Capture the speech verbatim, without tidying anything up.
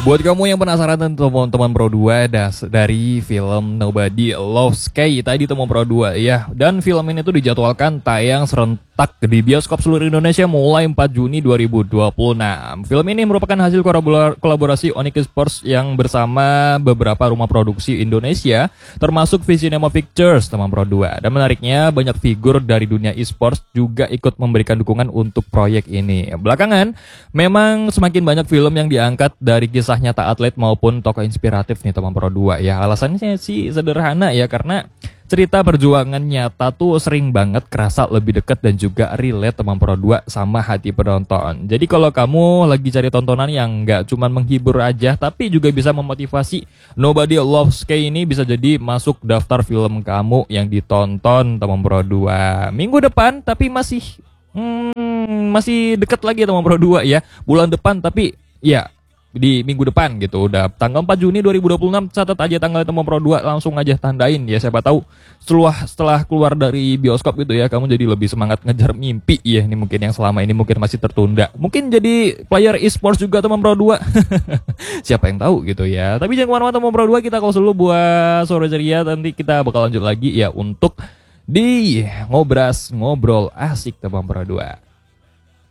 Buat kamu yang penasaran tentang teman-teman Pro dua das dari film Nobody Loves Kay tadi teman Pro dua ya. Dan film ini tuh dijadwalkan tayang serentak di bioskop seluruh Indonesia mulai empat Juni dua ribu dua puluh enam. Film ini merupakan hasil kolaborasi Onyx Sports yang bersama beberapa rumah produksi Indonesia termasuk Visinema Pictures teman Pro dua. Dan menariknya banyak figur dari dunia e-sports juga ikut memberikan dukungan untuk proyek ini. Belakangan memang semakin banyak film yang diangkat dari kisah nyata atlet maupun tokoh inspiratif nih teman Pro dua ya. Alasannya sih sederhana ya, karena cerita perjuangan nyata tuh sering banget kerasa lebih dekat dan juga relate teman Pro dua sama hati penonton. Jadi kalau kamu lagi cari tontonan yang nggak cuma menghibur aja tapi juga bisa memotivasi, Nobody Loves Kay ini bisa jadi masuk daftar film kamu yang ditonton teman Pro dua minggu depan, tapi masih hmm, masih dekat lagi teman Pro dua ya. Bulan depan tapi ya di minggu depan gitu. Udah tanggal empat Juni dua ribu dua puluh enam, catat aja tanggal teman Pro dua, langsung aja tandain ya. Siapa tahu setelah setelah keluar dari bioskop gitu ya, kamu jadi lebih semangat ngejar mimpi ya. Ini mungkin yang selama ini mungkin masih tertunda. Mungkin jadi player e-sports juga teman Pro dua. Siapa yang tahu gitu ya. Tapi jangan kemana-mana teman Pro dua, kita close dulu buat sore ceria. Nanti kita bakal lanjut lagi ya untuk di ngobras ngobrol asik teman Pro dua.